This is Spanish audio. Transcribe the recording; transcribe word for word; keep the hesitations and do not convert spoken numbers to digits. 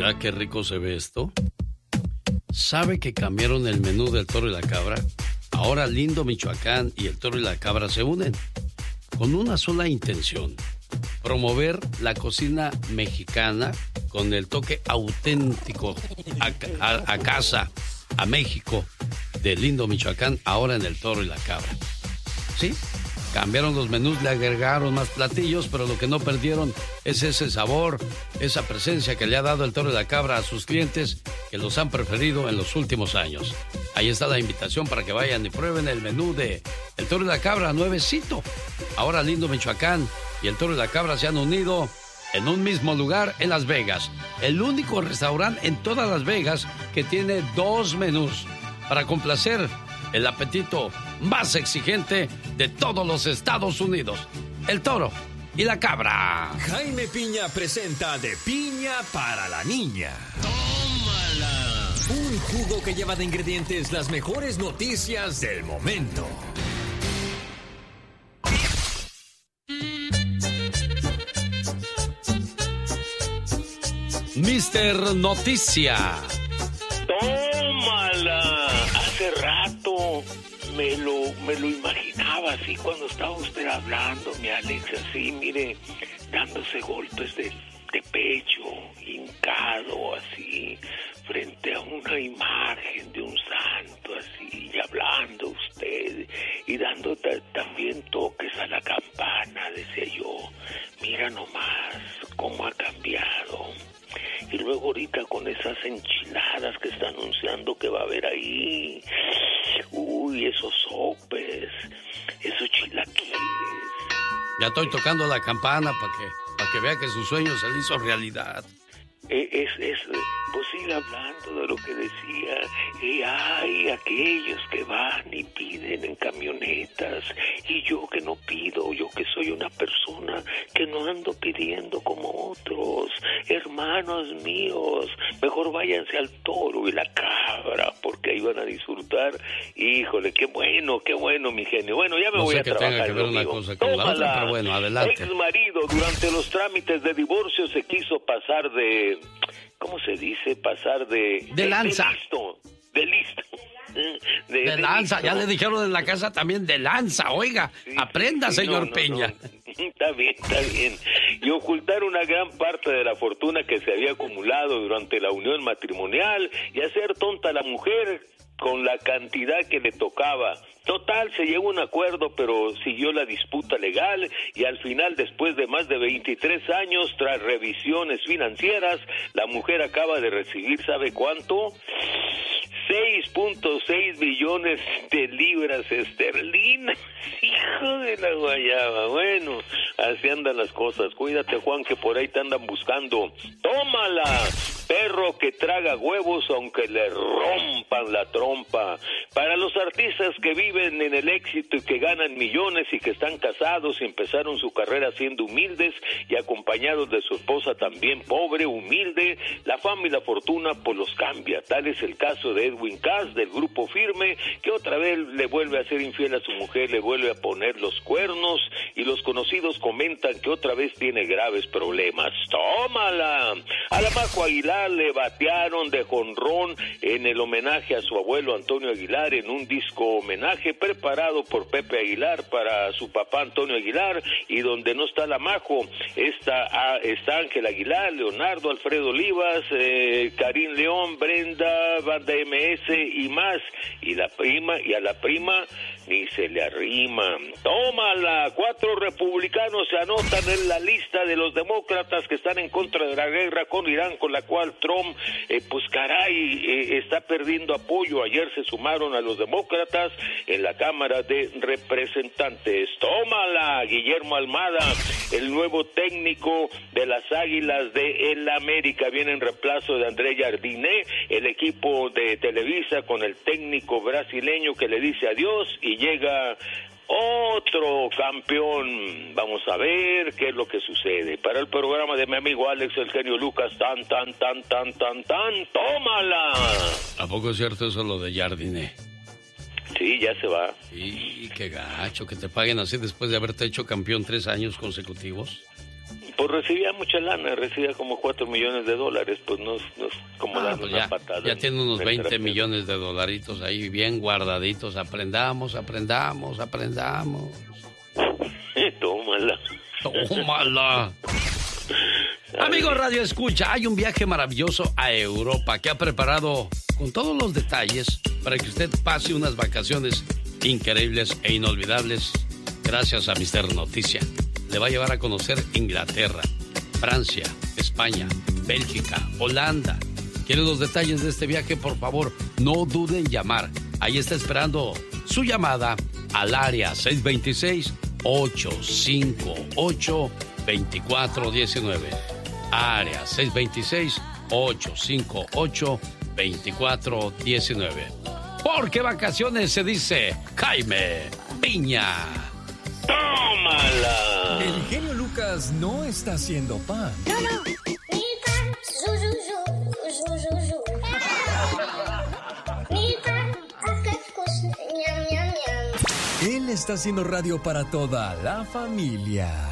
Mira qué rico se ve esto. ¿Sabe que cambiaron el menú del Toro y la Cabra? Ahora Lindo Michoacán y el Toro y la Cabra se unen con una sola intención: promover la cocina mexicana con el toque auténtico a, a, a casa, a México, de Lindo Michoacán, ahora en el Toro y la Cabra. ¿Sí? Cambiaron los menús, le agregaron más platillos, pero lo que no perdieron es ese sabor, esa presencia que le ha dado el Toro y la Cabra a sus clientes que los han preferido en los últimos años. Ahí está la invitación para que vayan y prueben el menú de el Toro y la Cabra nuevecito. Ahora Lindo Michoacán y el Toro y la Cabra se han unido en un mismo lugar en Las Vegas. El único restaurante en todas Las Vegas que tiene dos menús para complacer el apetito más exigente de todos los Estados Unidos. El Toro y la Cabra. Jaime Piña presenta De Piña para la Niña. ¡Tómala! Un jugo que lleva de ingredientes las mejores noticias del momento. Mister Noticia. ¡Tómala! Hace rato me lo, me lo imaginaba así cuando estaba usted hablando, mi Alex, así, mire, dándose golpes de, de pecho, hincado, así, frente a una imagen de un santo, así, y hablando usted, y dando ta- también toques a la campana, decía yo. Mira nomás cómo ha cambiado. Y luego ahorita con esas enchiladas que está anunciando que va a haber ahí. Uy, esos sopes, esos chilaquiles. Ya estoy tocando la campana para que, para que vea que su sueño se le hizo realidad. Es, es, es, pues sigue hablando de lo que decía. Y hay aquellos que van y piden en camionetas. Y yo que no pido, yo que soy una persona que no ando pidiendo como otros. Hermanos míos, mejor váyanse al Toro y la Cabra, porque ahí van a disfrutar. Híjole, qué bueno, qué bueno, mi genio. Bueno, ya me no voy sé a que trabajar. tenga que ver una cosa con la otra, pero bueno, adelante. Ex marido, durante los trámites de divorcio se quiso pasar de... ¿Cómo se dice? Pasar de... De lanza. De listo. De listo. De, de lanza, listo. Ya le dijeron en la casa también de lanza, oiga, sí, aprenda, sí, señor no, no, Peña. No. Está bien, está bien. Y ocultar una gran parte de la fortuna que se había acumulado durante la unión matrimonial y hacer tonta a la mujer con la cantidad que le tocaba. Total, se llegó a un acuerdo, pero siguió la disputa legal y al final, después de más de veintitrés años, tras revisiones financieras, la mujer acaba de recibir, ¿sabe cuánto? seis punto seis millones de libras esterlinas. Hijo de la guayaba. Bueno, así andan las cosas. Cuídate, Juan, que por ahí te andan buscando. ¡Tómala! Perro que traga huevos aunque le rompan la trompa. Para los artistas que viven en el éxito y que ganan millones y que están casados y empezaron su carrera siendo humildes y acompañados de su esposa también pobre, humilde, la fama y la fortuna pues los cambia. Tal es el caso de Edwin Cass del Grupo Firme, que otra vez le vuelve a ser infiel a su mujer, le vuelve a poner los cuernos y los conocidos comentan que otra vez tiene graves problemas. ¡Tómala! A la Majo Aguilar le batearon de jonrón en el homenaje a su abuelo Antonio Aguilar en un disco homenaje preparado por Pepe Aguilar para su papá Antonio Aguilar, y donde no está la Majo, está, está Ángel Aguilar, Leonardo, Alfredo Olivas, eh, Karim León, Brenda, Banda M S y más, y la prima, y a la prima ni se le arrima. ¡Tómala! Cuatro republicanos se anotan en la lista de los demócratas que están en contra de la guerra con Irán, con la cual Trump, eh, pues caray, eh, está perdiendo apoyo. Ayer se sumaron a los demócratas en la Cámara de Representantes. ¡Tómala! Guillermo Almada, el nuevo técnico de las Águilas de el América, viene en reemplazo de André Jardiné, el equipo de Televisa, con el técnico brasileño que le dice adiós, y llega otro campeón. Vamos a ver qué es lo que sucede. Para el programa de mi amigo Alex, el genio Lucas, tan, tan, tan, tan, tan, tan, tómala. ¿A poco es cierto eso lo de Jardiné? Sí, ya se va. Y qué gacho que te paguen así después de haberte hecho campeón tres años consecutivos. Pues recibía mucha lana, recibía como cuatro millones de dólares, pues no, no es como ah, dar pues una ya, patada. Ya tiene unos veinte trasero. millones de dolaritos ahí bien guardaditos. Aprendamos, aprendamos, aprendamos. Tómala. Tómala. Amigo Radio Escucha, hay un viaje maravilloso a Europa que ha preparado con todos los detalles para que usted pase unas vacaciones increíbles e inolvidables gracias a Mister Noticia. Le va a llevar a conocer Inglaterra, Francia, España, Bélgica, Holanda. ¿Quiere los detalles de este viaje? Por favor, no dude en llamar. Ahí está esperando su llamada al área seis dos seis, ocho cinco ocho, dos cuatro uno nueve. Área seis dos seis, ocho cinco ocho, dos cuatro uno nueve. Porque vacaciones se dice Jaime Piña. ¡Tómala! El genio Lucas no está haciendo pan. No, no. Mi pan, zu, zu, zu, zu, zu, zu. Mi pan, acascos, ñam, ñam, ñam. Él está haciendo radio para toda la familia.